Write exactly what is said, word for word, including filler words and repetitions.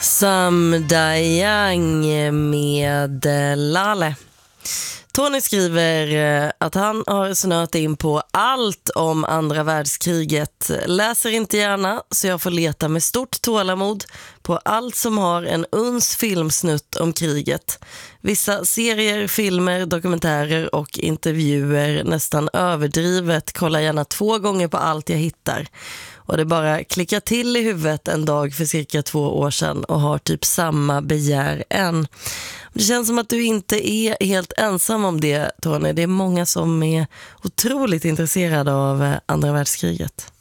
Samdayang med Lale. Tony skriver att han har snöat in på allt om andra världskriget. Läser inte gärna, så jag får leta med stort tålamod på allt som har en uns filmsnutt om kriget. Vissa serier, filmer, dokumentärer och intervjuer nästan överdrivet. Kolla gärna två gånger på allt jag hittar. Och det bara klickar till i huvudet en dag för cirka två år sedan och har typ samma begär än. Det känns som att du inte är helt ensam om det, Tony. Det är många som är otroligt intresserade av andra världskriget.